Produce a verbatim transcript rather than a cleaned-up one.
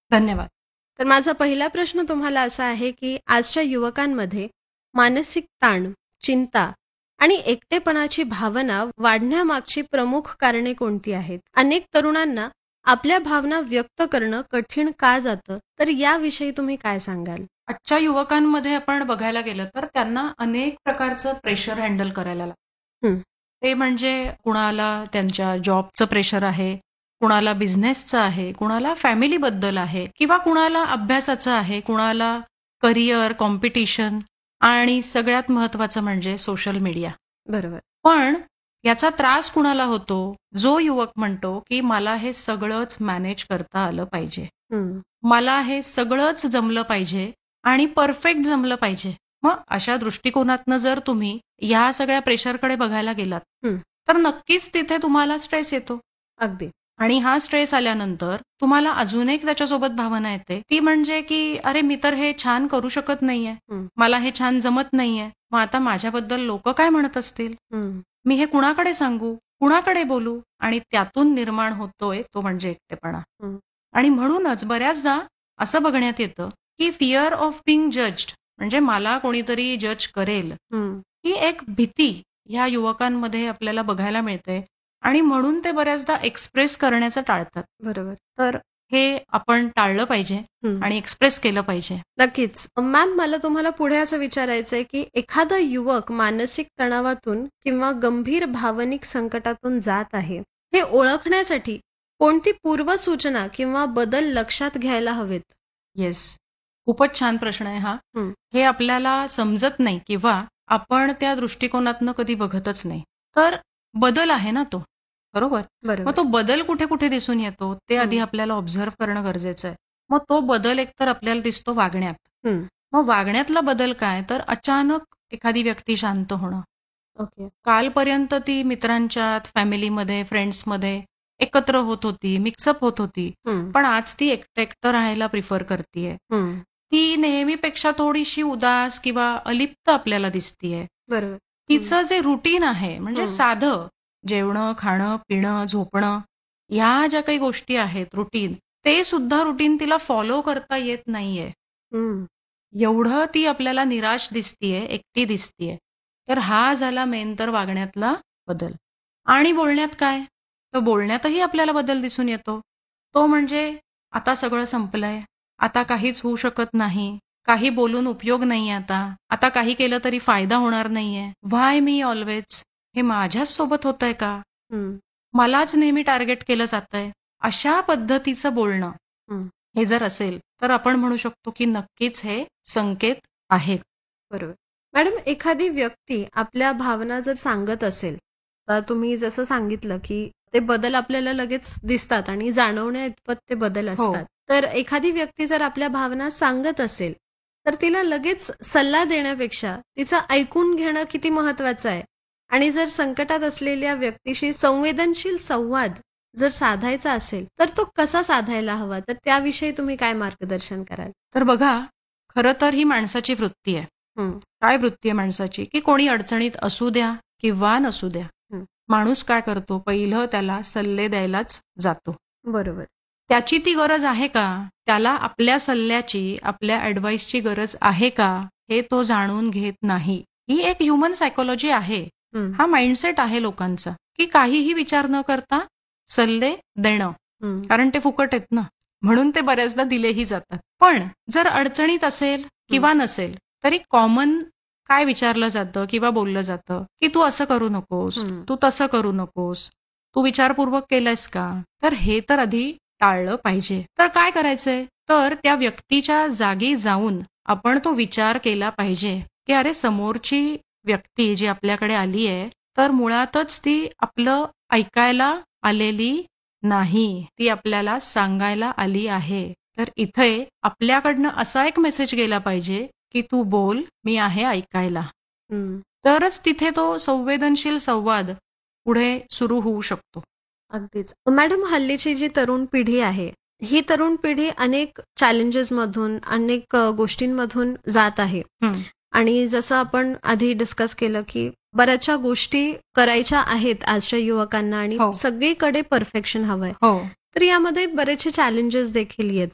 धन्यवाद. तर माझा पहिला प्रश्न तुम्हाला असा आहे, की आजच्या युवकांमध्ये मानसिक ताण, चिंता आणि एकटेपणाची भावना वाढण्यामागची प्रमुख कारणे कोणती आहेत? अनेक तरुणांना आपल्या भावना व्यक्त करणं कठीण का जातं? तर याविषयी तुम्ही काय सांगाल? आजच्या युवकांमध्ये आपण बघायला गेलं तर त्यांना अनेक प्रकारचं प्रेशर हँडल करायला लागतं. हं, ते म्हणजे कुणाला त्यांच्या जॉबचं प्रेशर आहे, कुणाला बिझनेसचं आहे, कुणाला फॅमिलीबद्दल आहे किंवा कुणाला अभ्यासाचं आहे, कुणाला करिअर, कॉम्पिटिशन आणि सगळ्यात महत्त्वाचं म्हणजे सोशल मीडिया. बरोबर. पण याचा त्रास कुणाला होतो? जो युवक म्हणतो, की मला हे सगळंच मॅनेज करता आलं पाहिजे. हं, मला हे सगळंच जमलं पाहिजे आणि परफेक्ट जमलं पाहिजे. मग अशा दृष्टिकोनातनं जर तुम्ही ह्या सगळ्या प्रेशरकडे बघायला गेलात, हं. तर नक्कीच तिथे तुम्हाला स्ट्रेस येतो. अगदी. आणि हा स्ट्रेस आल्यानंतर तुम्हाला अजून एक त्याच्यासोबत भावना येते, ती म्हणजे की अरे मी तर हे छान करू शकत नाहीये. हं, मला हे छान जमत नाहीये. मग आता माझ्याबद्दल लोकं काय म्हणत असतील? हं. मी हे कुणाकडे सांगू? कुणाकडे बोलू? आणि त्यातून निर्माण होतोय तो म्हणजे एकटेपणा. हं, आणि म्हणूनच बऱ्याचदा असं बघण्यात येतं, की फिअर ऑफ बिंग जज्ड म्हणजे मला कोणीतरी जज करेल, हं. ही एक भीती ह्या युवकांमध्ये आपल्याला बघायला मिळते आणि म्हणून ते बऱ्याचदा एक्सप्रेस करण्याचं टाळतात. बरोबर. तर हे आपण टाळलं पाहिजे हं. आणि एक्सप्रेस केलं पाहिजे. नक्कीच. मॅम मला तुम्हाला पुढे असं विचारायचंय, की एखादा युवक मानसिक तणावातून किंवा गंभीर भावनिक संकटातून जात आहे, हे ओळखण्यासाठी कोणती पूर्वसूचना किंवा बदल लक्षात घ्यायला हवेत? येस. खूपच छान प्रश्न आहे हा. हं, हे आपल्याला समजत नाही किंवा आपण त्या दृष्टिकोनातनं कधी बघतच नाही. तर बदल आहे ना तो, बरोबर? मग बरोबर. तो बदल कुठे-कुठे दिसून येतो, ते आधी हं, आपल्याला ऑब्झर्व्ह करणं गरजेचं आहे. मग तो बदल एकतर आपल्याला दिसतो वागण्यात. हं. मग वागण्यातला बदल काय? तर अचानक एखादी व्यक्ती शांत होणं. ओके. कालपर्यंत ती मित्रांच्यात, फॅमिलीमध्ये, फ्रेंड्समध्ये एकत्र होत होती, मिक्सअप होत होती. हं, पण आज ती एकटं-एकटं राहायला प्रिफर करतीये. हं. ती नेहमीपेक्षा थोडीशी उदास किंवा अलिप्त आपल्याला दिसतीये. बरोबर. हं, तिचं जे रुटीन आहे म्हणजे हं, साधं जेवणं, खाणं, पिणं, झोपणं ह्या ज्या काही गोष्टी आहेत रुटीन, ते सुद्धा रुटीन तिला फॉलो करता येत नाहीये. हं. एवढं ती आपल्याला निराश दिसतीये, एकटी दिसतीये. तर हा झाला मेन तर वागण्यातला बदल. आणि बोलण्यात काय? तर बोलण्यातही आपल्याला बदल दिसून येतो. तो म्हणजे आता सगळं संपलंय. आता काहीच होऊ शकत नाही. काही बोलून उपयोग नाहीये आता. आता काही केलं तरी फायदा होणार नाहीये. व्हाय मी ऑल्वेज? हे माझ्याच सोबत होतंय का? हं, मलाच नेहमी टार्गेट केलं जातंय. अशा पद्धतीचं बोलणं हं. हे जर असेल, तर आपण म्हणू शकतो की नक्कीच हे संकेत आहेत. बरोबर. मॅडम एखादी व्यक्ती आपल्या भावना जर सांगत असेल, तर तुम्ही जसं सांगितलं, की ते बदल आपल्याला लगेच दिसतात आणि जाणवण्याइतपत ते बदल हो. असतात. तर एखादी व्यक्ती जर आपल्या भावना सांगत असेल, तर तिला लगेच सल्ला देण्यापेक्षा तिचं ऐकून घेणं किती महत्वाचं आहे? आणि जर संकटात असलेल्या व्यक्तीशी संवेदनशील संवाद जर साधायचा असेल, तर तो कसा साधायला हवा? तर त्याविषयी तुम्ही काय मार्गदर्शन कराल? तर बघा, खरं तर ही माणसाची वृत्ती आहे. हं, काय वृत्ती आहे माणसाची? की कोणी अडचणीत असू द्या किंवा नसू द्या. हं. माणूस काय करतो? पहिलं त्याला सल्ले द्यायलाच जातो. बरोबर. त्याची ती गरज आहे का? त्याला आपल्या सल्ल्याची, आपल्या ॲडव्हाइसची गरज आहे का? हे तो जाणून घेत नाही. ही एक ह्युमन सायकॉलॉजी आहे. हं, हा माइंडसेट आहे लोकांचा, की काहीही विचार न करता सल्ले देणं. हं, कारण ते फुकट आहेत ना. म्हणून ते बऱ्याचदा दिलेही जातात. पण जर अडचणीत असेल हं, किंवा नसेल, तरी कॉमन काय विचारलं जातं किंवा बोललं जातं, की "तू असं करू नकोस, हं. तू तसं करू नकोस, तू विचारपूर्वक केलंयस का?" तर हे तर आधी टाळलं पाहिजे. तर काय करायचंय? तर त्या व्यक्तीच्या जागी जाऊन आपण तो विचार केला पाहिजे, की अरे समोरची व्यक्ती जी आपल्याकडे आली आहे, तर मुळातच ती आपलं ऐकायला आलेली नाही. ती आपल्याला सांगायला आली आहे. तर इथे आपल्याकडनं असा एक मेसेज गेला पाहिजे, की "तू बोल, मी आहे ऐकायला." हं. तरच तिथे तो संवेदनशील संवाद पुढे सुरू होऊ शकतो. अगदीच. मॅडम हल्लीची जी तरुण पिढी आहे, ही तरुण पिढी अनेक चॅलेंजेसमधून, अनेक अ, गोष्टींमधून जात आहे. हं. आणि जसं आपण आधी डिस्कस केलं, की बऱ्याचशा गोष्टी करायच्या आहेत आजच्या युवकांना आणि हो, सगळीकडे परफेक्शन हवंय. हो. तर यामध्ये बरेचसे चॅलेंजेस देखील येत